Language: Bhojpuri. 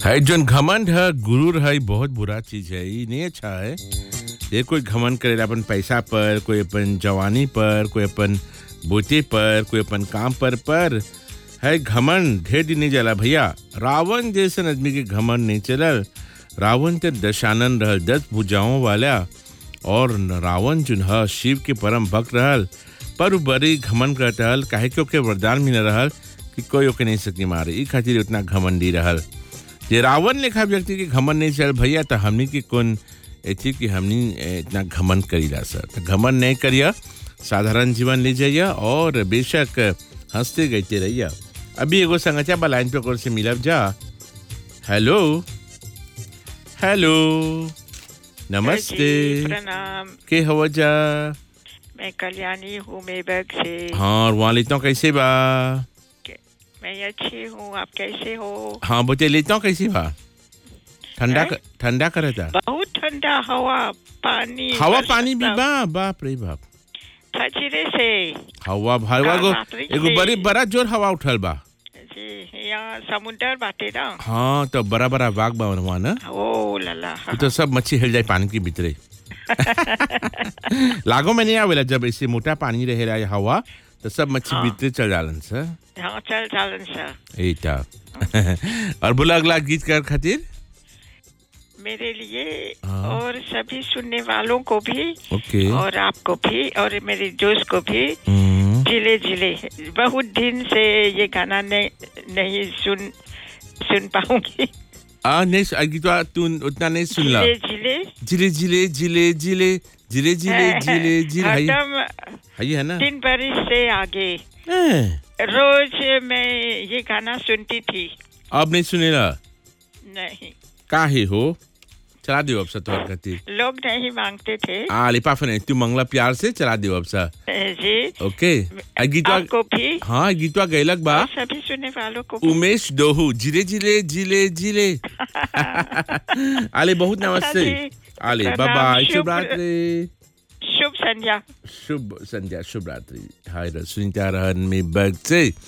है जोन घमंड है गुरूर है बहुत बुरा चीज है ये नहीं अच्छा है। ये कोई घमंड करे अपन पैसा पर, कोई अपन जवानी पर, कोई अपन बूते पर, कोई अपन काम पर है घमंड ढेर दिन नहीं चला भैया। रावण जैसे आदमी के घमंड नहीं चलल। रावण ते दशानन रहल, 10 भुजाओं वाला, और रावण जो है शिव के परम भक्त रहल, पर उ बड़ी घमंड करत रहल काहे कि ओके वरदान मिल रहल कि कोई ओके नहीं सकी मारे, ई खातिर उतना घमंडी रहल। जे रावण लेखा व्यक्ति के घमंड नहीं चल भैया तो हमनी के कौन ऐसी कि हमनी इतना घमंड करीला सर। तो घमंड नहीं करिए, साधारण जीवन ले जाइए और बेशक हंसते गईते रहिए। अभी एगो संगचा बा लाइन पे कोर से मिलब जा। हेलो हेलो नमस्ते, प्रणाम। के हवा जा? मैं कल्याणी हूँ मेबक से। हाँ, और वहाँ लेता हूँ कैसे बा? मैं अच्छी हूँ, आप कैसे हो? हाँ बच्चे लेता हूँ कैसे बा? ठंडा हैं? ठंडा करे था? बहुत ठंडा हवा पानी पानी भी बा, बाप रे बाप। खचरे से हवा को रात्रि एगो से। बड़ी बड़ा जोर हवा उठल बा। जी, यहाँ समुंदर बाटे ना। हाँ तो बड़ा बड़ा वाग बा वहाँ ना, ओ लला। तो सब मच्छी हिल जाए पानी के भीतरे। लागो में नहीं आवेला जब ऐसे मोटा पानी रहेला हवा तो सब मच्छी हाँ। भीतरे चल जालन सर। हाँ चल चालन सर। ऐता और बोला अगला गीत कर खातिर मेरे लिए हाँ। और सभी सुनने वालों को भी, ओके। और आपको भी, और मेरे दोस्त को भी। जिले जिले बहुत दिन से ये गाना नहीं सुन पाऊंगी। नहीं गीत तू उतना नहीं सुनला। जिले जिले जिले जिले जिले जिले जिले जिले जिले हरदम है ना। 3 बरस से आगे रोज मैं ये गाना सुनती थी। अब नहीं सुनेला? नहीं, काहे हो? चला दियो अब तोहर खातिर। लोग नहीं मांगते थे। लिपाफ नहीं, तू मंगला प्यार से चला दियो अब सा। जी ओके। गीतवा आपको भी, हाँ गीतवा गैलक बा। और सभी सुनने वालों को भी। उमेश दोहू जिले जिले जिले जिले। आले बहुत नमस्ते। आले बाय बाय, शुभ रात्रि। शुभ संध्या। शुभ संध्या, शुभ रात्रि। हाय सुनीता रहन में बग से